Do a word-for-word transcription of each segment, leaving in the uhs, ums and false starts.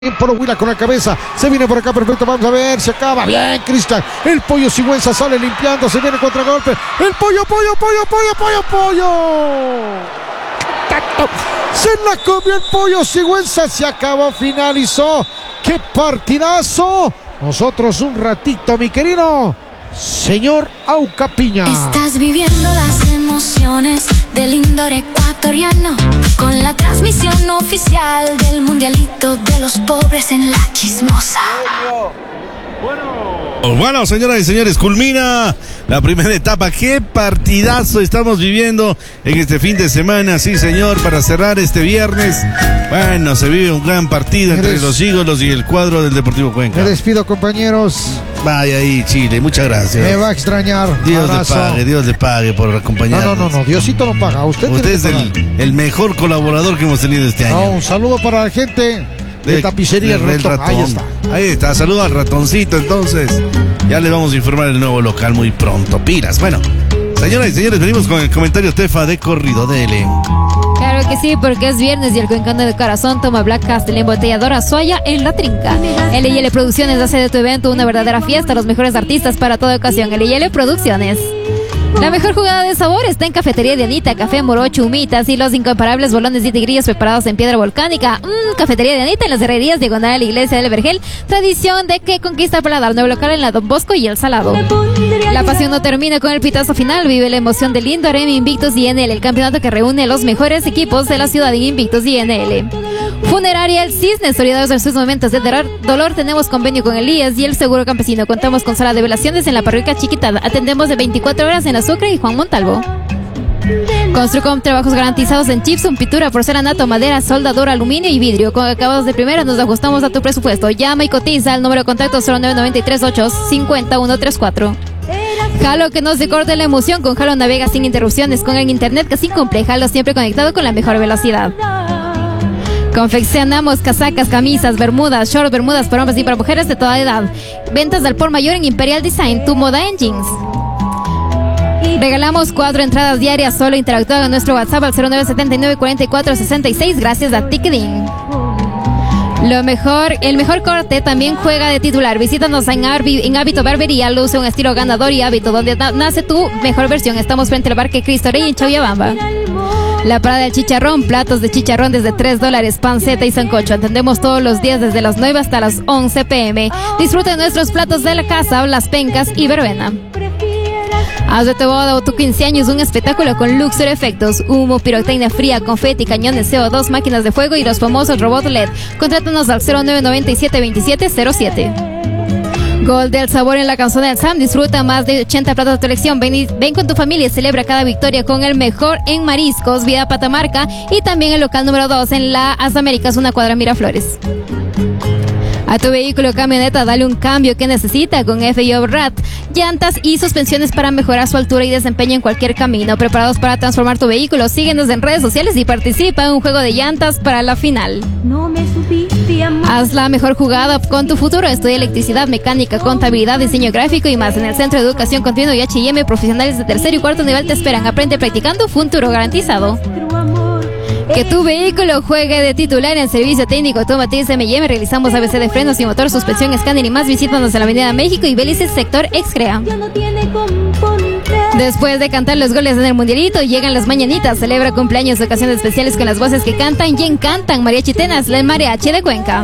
Por Huila con la cabeza, se viene por acá, perfecto, vamos a ver, se acaba, bien, Cristian, el Pollo Sigüenza sale limpiando, se viene contragolpe, el Pollo, Pollo, Pollo, Pollo, Pollo, Pollo, se la comió el Pollo Sigüenza, se acabó, finalizó, qué partidazo, nosotros un ratito, mi querido señor Auca Piña. Estás viviendo las emociones del Lindor ecuatoriano con la transmisión oficial del Mundialito de los Pobres en La Chismosa. Bueno, bueno, señoras y señores, culmina la primera etapa. Qué partidazo estamos viviendo en este fin de semana, sí señor, para cerrar este viernes. Bueno, se vive un gran partido entre los ídolos y el cuadro del Deportivo Cuenca. Me despido, compañeros. Vaya ahí, Chile, muchas gracias. Me va a extrañar. Dios Abrazo. le pague, Dios le pague por acompañarnos. No, no, no, no, Diosito no paga. Usted, Usted es el, el mejor colaborador que hemos tenido este año. No, un saludo para la gente de, de Tapicería de, Ratón. Ratón. Ahí está. Ahí está, saludo al ratoncito entonces. Ya le vamos a informar el nuevo local muy pronto. Pilas. Bueno, señoras y señores, venimos con el comentario Tefa de corrido. Dele. Claro que sí, porque es viernes y el cuencano de corazón toma Black Castle embotelladora Soya en la trinca. L y L Producciones hace de tu evento una verdadera fiesta, los mejores artistas para toda ocasión. L y L Producciones. La mejor jugada de sabor está en Cafetería de Anita, café morocho, humitas y los incomparables bolones y tigrillos preparados en piedra volcánica. Mmm, Cafetería de Anita en las herrerías diagonal a la iglesia del Vergel. Tradición de que conquista el paladar, nuevo local en la Don Bosco y El Salado. La pasión no termina con el pitazo final. Vive la emoción de Lindor en Invictus I N L, el campeonato que reúne los mejores equipos de la ciudad en Invictus I N L. Funeraria El Cisne, solidarios en sus momentos de dolor. Tenemos convenio con el I E S y el Seguro Campesino. Contamos con sala de velaciones en la parroquia Chiquitad. Atendemos de veinticuatro horas en Sucre y Juan Montalvo. Construcom, trabajos garantizados en gypsum, pintura, porcelanato, madera, soldadura, aluminio y vidrio. Con acabados de primera nos ajustamos a tu presupuesto. Llama y cotiza al número de contacto cero nueve nueve tres ocho cinco cero uno tres cuatro. Jalo, que no se corte la emoción. Con Jalo navega sin interrupciones, con el internet que sin cumple. Jalo siempre conectado con la mejor velocidad. Confeccionamos casacas, camisas, bermudas, shorts, bermudas para hombres y para mujeres de toda edad. Ventas al por mayor en Imperial Design, tu moda en jeans. Regalamos cuatro entradas diarias solo interactuando en nuestro WhatsApp al cero nueve siete nueve cuatro cuatro seis seis gracias a Ticketing. Lo mejor, el mejor corte también juega de titular. Visítanos en, Arbi, en Hábito Barbería, luce un estilo ganador y hábito donde na nace tu mejor versión. Estamos frente al Parque Cristo Rey en Chauyabamba. La Parada del Chicharrón, platos de chicharrón desde tres dólares, panceta y sancocho. Atendemos todos los días desde las nueve hasta las once pe eme. Disfruta de nuestros platos de la casa, las pencas y verbena. Haz de tu boda o tu quince años un espectáculo con Luxor Efectos, humo, pirotecnia fría, confeti, cañones ce o dos, máquinas de fuego y los famosos robots L E D. Contrátanos al cero nueve nueve siete dos siete cero siete. Gol del sabor en la canción del Sam. Disfruta más de ochenta platos de tu elección. Ven, y, ven con tu familia y celebra cada victoria con el mejor en mariscos, Vida Patamarca, y también el local número dos en la As Américas, una cuadra Miraflores. A tu vehículo o camioneta, dale un cambio que necesita con F I O R A T. Llantas y suspensiones para mejorar su altura y desempeño en cualquier camino. Preparados para transformar tu vehículo. Síguenos en redes sociales y participa en un juego de llantas para la final. No me supiste amar. Haz la mejor jugada con tu futuro. Estudia electricidad, mecánica, contabilidad, diseño gráfico y más. En el Centro de Educación Continua y H y M, profesionales de tercer y cuarto nivel te esperan. Aprende practicando, futuro garantizado. Que tu vehículo juegue de titular en servicio técnico Automotriz M y M. Realizamos A B C de frenos y motor, suspensión, escáner y más. Visítanos en la Avenida México y Belices, sector Excrea. Después de cantar los goles en el Mundialito, llegan las mañanitas. Celebra cumpleaños, ocasiones especiales con las voces que cantan y encantan. Mariachi Tenas, la mariachi de Cuenca.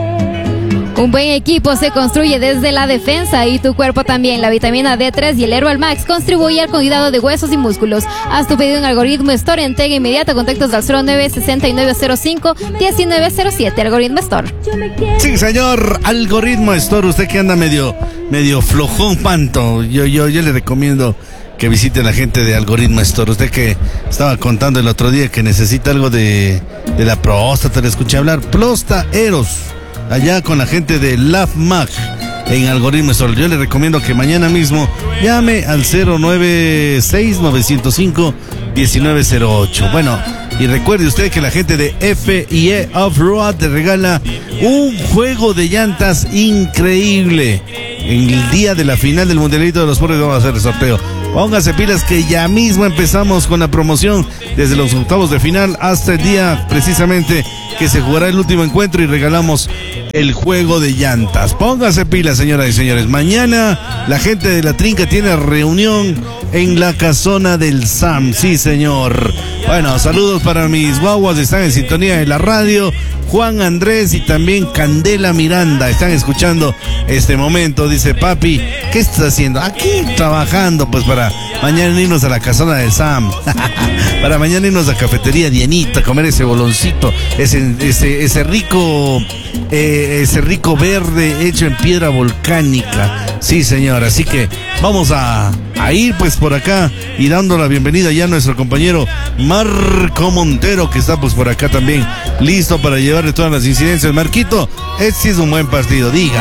Un buen equipo se construye desde la defensa y tu cuerpo también. La vitamina D tres y el Herbal Max contribuye al cuidado de huesos y músculos. Haz tu pedido en Algoritmo Store, entrega inmediata. Contactos al cero nueve seis nueve cero cinco uno nueve cero siete. Algoritmo Store. Sí, señor, Algoritmo Store. Usted que anda medio, medio flojón, panto. Yo, yo, yo le recomiendo que visite a la gente de Algoritmo Store. Usted que estaba contando el otro día que necesita algo de, de la próstata, le escuché hablar. Prosta Eros. Allá con la gente de LAFMAG en Algoritmo Store. Yo le recomiendo que mañana mismo llame al cero nueve seis nueve cero cinco uno nueve cero ocho. Bueno, y recuerde usted que la gente de F I E Off-Road te regala un juego de llantas increíble. En el día de la final del Mundialito de los Pobres vamos a hacer el sorteo. Póngase pilas que ya mismo empezamos con la promoción desde los octavos de final hasta el día precisamente que se jugará el último encuentro y regalamos el juego de llantas. Póngase pilas, señoras y señores. Mañana la gente de La Trinca tiene reunión en la casona del Sam. Sí, señor. Bueno, saludos para mis guaguas, están en sintonía de la radio. Juan Andrés y también Candela Miranda están escuchando este momento. Dice, papi, ¿qué estás haciendo? Aquí trabajando, pues para mañana irnos a la casona del Sam. Para mañana irnos a Cafetería Dianita, comer ese boloncito, ese, ese, ese rico, eh, ese rico verde hecho en piedra volcánica. Sí, señor, así que vamos a, a ir pues por acá y dando la bienvenida ya a nuestro compañero Marco Montero, que está pues por acá también listo para llevarle todas las incidencias. Marquito, este sí es un buen partido, diga.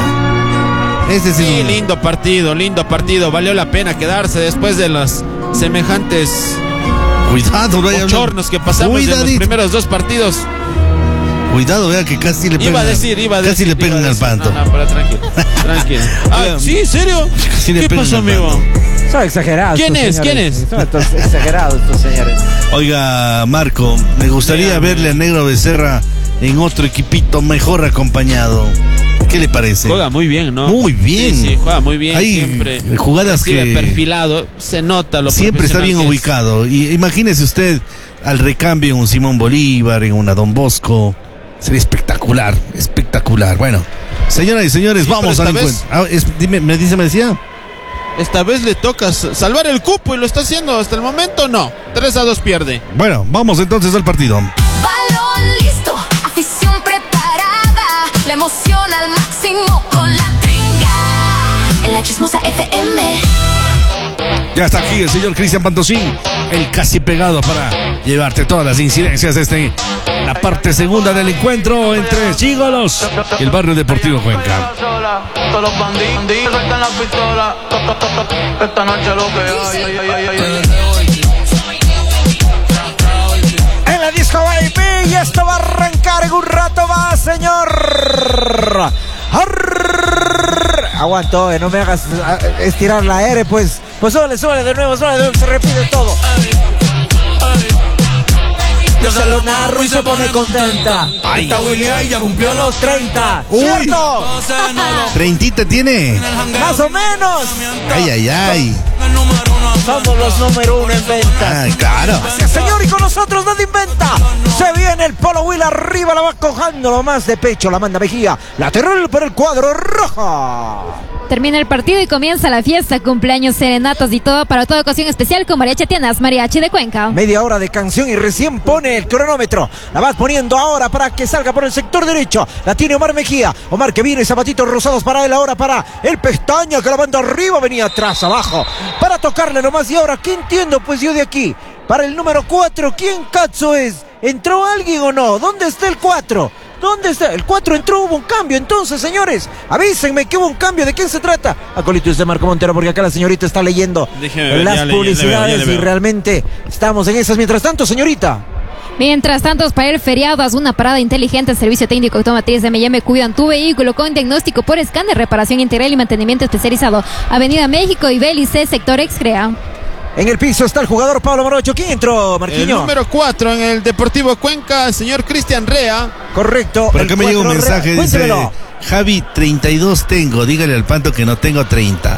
Este sí, sí es un... lindo partido, lindo partido. Valió la pena quedarse después de los semejantes Cuidado, no bochornos que pasamos Cuidadito. en los primeros dos partidos. Cuidado, vea que casi le pegan. Iba a decir, iba a decir. Casi le pegan al panto. No, no, pero tranquilo, tranquilo. Ah, ¿sí? ¿En serio? ¿Qué pasó, amigo? Son exagerados. ¿Quién es? Señores. ¿Quién es? Son estos exagerados estos señores. Oiga, Marco, me gustaría Dígame. verle a Negro Becerra en otro equipito mejor acompañado. ¿Qué le parece? Juega muy bien, ¿no? Muy bien. Sí, sí, juega muy bien. Hay siempre jugadas que perfilado, se nota lo siempre está bien ubicado. Y imagínese usted al recambio en un Simón Bolívar, en una Don Bosco. Sería espectacular, espectacular. Bueno, señoras y señores, sí, vamos al encuentro. Ah, es, dime, me dice, me decía. Esta vez le toca salvar el cupo y lo está haciendo hasta el momento, no. tres a dos pierde. Bueno, vamos entonces al partido. Balón listo, afición preparada, la emoción al máximo con La Trinca, en la Chismosa F M. Ya está aquí el señor Cristian Pantosín, el casi pegado para llevarte todas las incidencias de este, la parte segunda del encuentro entre Chígolos y el Barrio Deportivo Cuenca. Todos los bandidos sueltan la pistola. Esta noche lo que hay. En la disco baby, y esto va a arrancar en un rato más, señor. Aguanto, eh, no me hagas estirar la R, pues. Pues súbale, súbale de nuevo, súbale de nuevo, se repite todo. Yo se lo narro y se pone contenta. Ay. Esta Willy ya cumplió los treinta. Uy. ¿Cierto? Treintita tiene. Más o menos. Ay, ay, ay. Somos los número uno en venta. Ay, claro. Señor, y con nosotros nadie inventa. Se viene el Polo Will arriba, la va cojando lo más de pecho, la manda Mejía. Lateral para el cuadro rojo. Termina el partido y comienza la fiesta, cumpleaños, serenatas y todo para toda ocasión especial con Mariachi Tiendas, Mariachi de Cuenca. Media hora de canción y recién pone el cronómetro. La vas poniendo ahora para que salga por el sector derecho. La tiene Omar Mejía. Omar que viene, zapatitos rosados para él ahora para el Pestaña que la manda arriba, venía atrás, abajo. Para tocarle nomás y ahora, ¿qué entiendo? Pues yo de aquí. Para el número cuatro, ¿quién cazo es? ¿Entró alguien o no? ¿Dónde está el cuatro? ¿Dónde está? El cuatro entró, hubo un cambio. Entonces, señores, avísenme que hubo un cambio. ¿De quién se trata? Acolitos de Marco Montero, porque acá la señorita está leyendo Déjeme, las ya le- publicidades ya le veo, ya le y veo. realmente estamos en esas. Mientras tanto, señorita. Mientras tanto, para el feriado, haz una parada inteligente. El servicio técnico automotriz de M y M cuidan tu vehículo con diagnóstico por escáner, reparación integral y mantenimiento especializado. Avenida México y Bélice, sector Excrea. En el piso está el jugador Pablo Morocho. ¿Quién entró, El Marquinhos? número cuatro en el Deportivo Cuenca, el señor Cristian Rea. Correcto. Por el acá me llega un cuatro, mensaje, Rea. dice Cuéntemelo. Javi, treinta y dos tengo, dígale al Panto que no tengo treinta.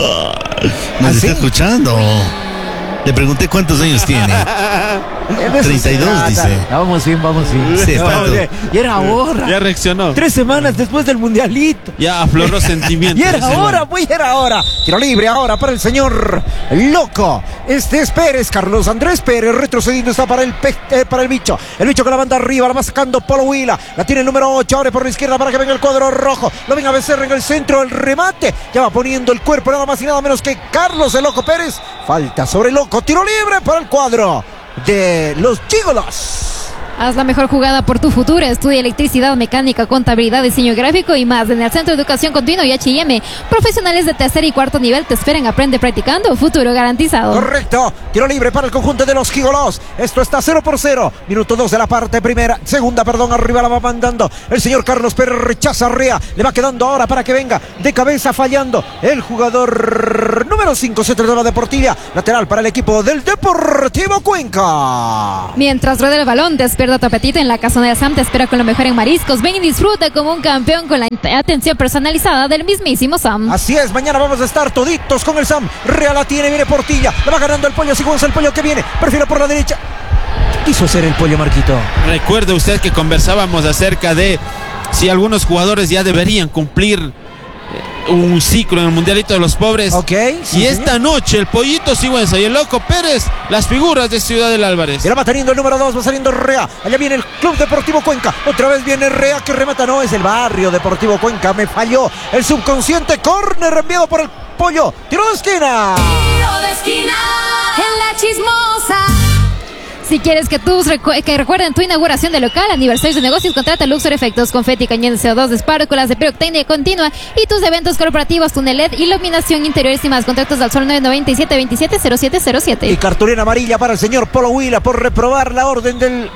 Nos ¿Ah, está sí? escuchando. Le pregunté cuántos años tiene. En eso treinta y dos se trata. dice. Vamos bien, vamos bien. Sí, Vamos Pato. bien. Y era ahora. Ya reaccionó. Tres semanas después del mundialito. Ya afloró sentimientos. Y era ese ahora, hombre. pues era ahora. Tiro libre ahora para el señor loco. Este es Pérez, Carlos Andrés Pérez. Retrocediendo está para el, pe eh, para el bicho. El bicho que la manda arriba, la va sacando Polo Huila. La tiene el número ocho, abre por la izquierda para que venga el cuadro rojo. Lo venga a Becerra en el centro, el remate. Ya va poniendo el cuerpo nada más y nada menos que Carlos el Loco Pérez. Falta sobre el Loco. Tiro libre para el cuadro de los Chígolos. Haz la mejor jugada por tu futuro. Estudia electricidad, mecánica, contabilidad, diseño gráfico y más. En el Centro de Educación Continua y H y M, profesionales de tercer y cuarto nivel te esperan. Aprende practicando, futuro garantizado. Correcto. Tiro libre para el conjunto de los gigolos. Esto está cero por cero. Minuto dos de la parte primera. Segunda, perdón. Arriba la va mandando el señor Carlos Pérez. Rechaza a Rea. Le va quedando ahora para que venga de cabeza fallando el jugador número cinco. Se trata de Portilla. Lateral para el equipo del Deportivo Cuenca. Mientras rueda el balón, despierta tu apetito en la Casona de Sam. Te espera con lo mejor en mariscos. Ven y disfruta como un campeón con la atención personalizada del mismísimo Sam. Así es, mañana vamos a estar toditos con el Sam. Real la tiene, viene Portilla. Le va ganando el pollo Sigüenza, el pollo que viene. Perfila por la derecha. ¿Qué quiso hacer el pollo, Marquito? Recuerde usted que conversábamos acerca de si algunos jugadores ya deberían cumplir un ciclo en el Mundialito de los Pobres. Ok. Sí, y esta señor. noche el Pollito Sigüenza y el Loco Pérez, las figuras de Ciudad del Álvarez. Y la va teniendo el número dos, va saliendo Rea. Allá viene el Club Deportivo Cuenca. Otra vez viene Rea que remata. No, es el Barrio Deportivo Cuenca. Me falló el subconsciente. Córner enviado por el pollo. Tiro de esquina. Tiro de esquina en la chismosa. Si quieres que tus recu- que recuerden tu inauguración de local, aniversarios de negocios, contrata Luxor Efectos, confeti, cañón de C O dos, espárculas de pirotecnia continua y tus eventos corporativos, túnel L E D, iluminación interiores y más. Contactos al sol nueve nueve siete, veintisiete, cero siete cero siete. Y cartulina amarilla para el señor Polo Huila por reprobar la orden del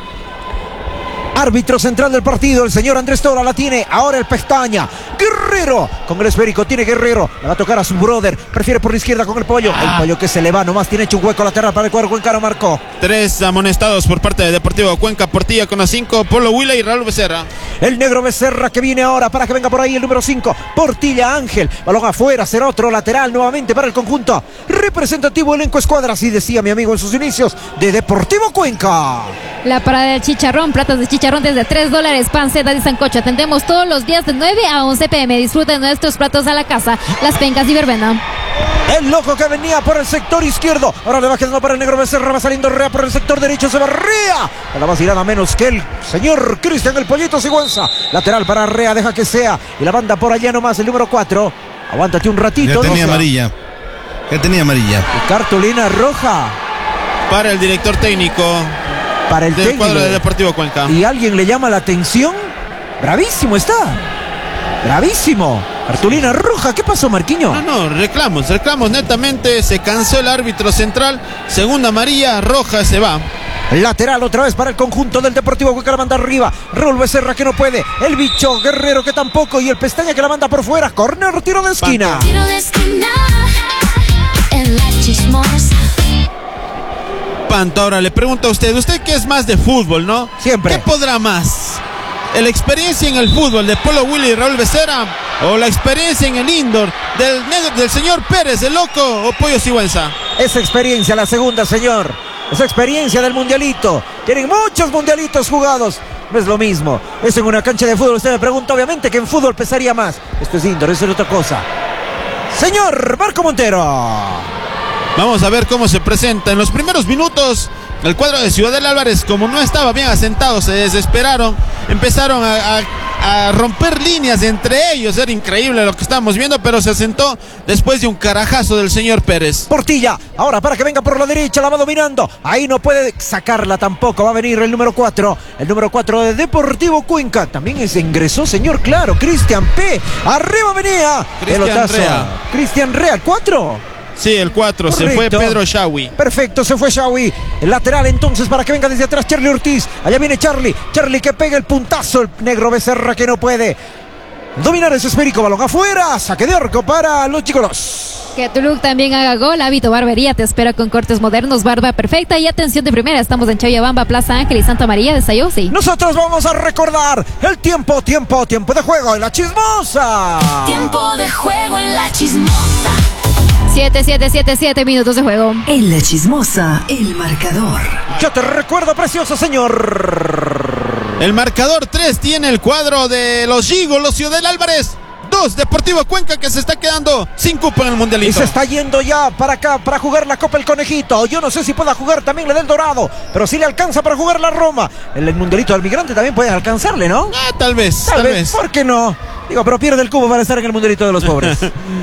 árbitro central del partido, el señor Andrés Tora. La tiene ahora el Pestaña. Guerrero con el esférico, tiene Guerrero. Le va a tocar a su brother. Prefiere por la izquierda con el pollo. El pollo que se le va, nomás tiene hecho un hueco lateral para el cuadro cuencano. Marcó. Tres amonestados por parte de Deportivo Cuenca. Portilla con los cinco, Polo Huila y Raúl Becerra. El negro Becerra que viene ahora para que venga por ahí el número cinco. Portilla Ángel. Balón afuera, será otro lateral nuevamente para el conjunto representativo elenco escuadra. Así decía mi amigo en sus inicios de Deportivo Cuenca. La parada del chicharrón, platos de chicharrón desde tres dólares, panceta y sancocho. Atendemos todos los días de nueve a once pm. Disfruten de nuestros platos a la casa, Las Pencas y Verbena. El loco que venía por el sector izquierdo. Ahora le va quedando para el negro Becerra. Va saliendo Rea por el sector derecho. Se va Rea. La va a tirar a menos que el señor Cristian el Pollito Sigüenza. Lateral para Rea. Deja que sea. Y la banda por allá nomás. El número cuatro. Aguántate un ratito. Ya tenía no amarilla. Ya tenía amarilla. Y cartulina roja. Para el director técnico Para el del técnico. cuadro de Deportivo Cuenca. Y alguien le llama la atención. Bravísimo está. Bravísimo. Cartulina roja. ¿Qué pasó, Marquiño? No, no, reclamos, reclamos netamente. Se cansó el árbitro central. Segunda amarilla, roja, se va. Lateral otra vez para el conjunto del Deportivo Cuenca. La manda arriba. Raúl Becerra que no puede. El bicho Guerrero que tampoco. Y el Pestaña que la manda por fuera. Corner, tiro de esquina. Tiro de esquina en la chismosa. Panto, ahora le pregunto a usted, usted que es más de fútbol, ¿no? Siempre. ¿Qué podrá más? ¿La experiencia en el fútbol de Polo Willy y Raúl Becerra? ¿O la experiencia en el indoor del, del señor Pérez, el Loco o Pollo Sigüenza? Esa experiencia, la segunda, señor. Esa experiencia del mundialito. Tienen muchos mundialitos jugados. No es lo mismo. Eso en una cancha de fútbol. Usted me pregunta, obviamente, que en fútbol pesaría más. Esto es indoor, eso es otra cosa. Señor Marco Montero. Vamos a ver cómo se presenta. En los primeros minutos, el cuadro de Ciudad del Álvarez, como no estaba bien asentado, se desesperaron. Empezaron a, a, a romper líneas entre ellos. Era increíble lo que estábamos viendo, pero se asentó después de un carajazo del señor Pérez. Portilla, ahora para que venga por la derecha, la va dominando. Ahí no puede sacarla tampoco. Va a venir el número cuatro. El número cuatro de Deportivo Cuenca. También se ingresó, señor, claro. Cristian P. Arriba venía. Cristian Pelotazo. Rea. Cristian Rea, cuatro. Sí, el cuatro, se fue Pedro Shawi. Perfecto, se fue Shawi. El lateral entonces para que venga desde atrás Charlie Ortiz. Allá viene Charlie. Charlie que pega el puntazo. El negro Becerra que no puede dominar ese esférico. Balón afuera. Saque de arco para los chicolos. Que tu look también haga gol. Hábito Barbería te espera con cortes modernos, barba perfecta y atención de primera. Estamos en Chavillabamba, Plaza Ángel y Santa María de Sayosi. Nosotros vamos a recordar el tiempo, tiempo, tiempo de juego en la chismosa. Tiempo de juego en la chismosa. siete, siete, siete, siete minutos de juego. En la chismosa, el marcador. Yo te recuerdo, precioso señor. El marcador tres tiene el cuadro de los Gigolos Ciudad del Álvarez. dos, Deportivo Cuenca, que se está quedando sin cupo en el mundialito. Y se está yendo ya para acá para jugar la Copa El Conejito. Yo no sé si pueda jugar también la del Dorado, pero si le alcanza para jugar la Roma. El mundialito del Migrante también puede alcanzarle, ¿no? Ah, tal vez, Tal, tal, vez. vez. ¿Por qué no? Digo, pero pierde el cubo para estar en el mundialito de los pobres.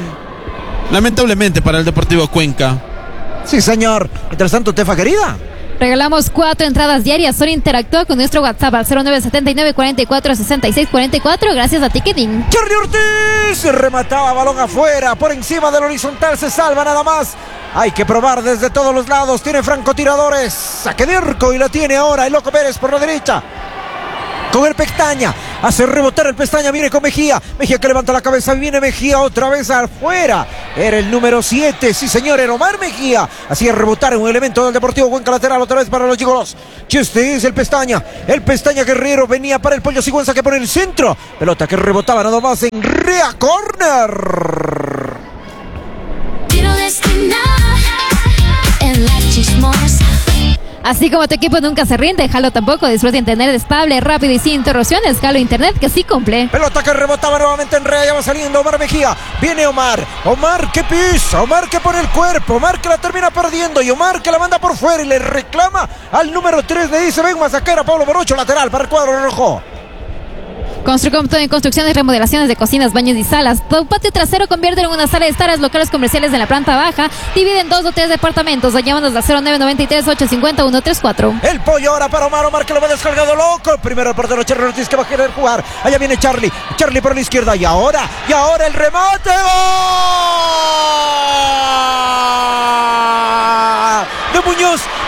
Lamentablemente para el Deportivo Cuenca. Sí, señor. Mientras tanto, Tefa querida. Regalamos cuatro entradas diarias. Solo interactúa con nuestro WhatsApp al cero nueve siete nueve cuatro cuatro seis seis cuatro cuatro. Gracias a Ticketing. Charlie Ortiz remataba balón afuera, por encima del horizontal, se salva nada más. Hay que probar desde todos los lados. Tiene francotiradores. Saque de arco y la tiene ahora el Loco Pérez por la derecha. Con el Pestaña, hace rebotar el Pestaña, viene con Mejía, Mejía que levanta la cabeza, viene Mejía otra vez afuera, era el número siete, sí señor, era Omar Mejía, hacía rebotar un elemento del Deportivo Cuenca lateral otra vez para los Gigolos. Este es el Pestaña, el Pestaña Guerrero venía para el Pollo Sigüenza que pone el centro, pelota que rebotaba nada más en Rea Corner. Quiero destinar en la chismosa. Así como tu equipo nunca se rinde, Halo tampoco. Disfruta internet estable, rápido y sin interrupciones. Halo Internet que sí cumple. Pelota que rebotaba nuevamente en Rea, ya va saliendo Omar Mejía. Viene Omar, Omar que pisa, Omar que pone el cuerpo, Omar que la termina perdiendo y Omar que la manda por fuera y le reclama al número tres, le dice ven más a sacar a Pablo Morocho, lateral para el cuadro rojo. Construcom todo en construcciones, remodelaciones de cocinas, baños y salas. Tu patio trasero convierte en una sala de estar. Locales comerciales en la planta baja. Divide en dos o tres departamentos. Llámanos al cero nueve nueve tres ocho cinco cero uno tres cuatro. El pollo ahora para Omar, Omar que lo va descargado loco. Primero el portero Charlie Ortiz que va a querer jugar. Allá viene Charlie, Charlie por la izquierda y ahora, y ahora el remate. ¡Gol! De Muñoz.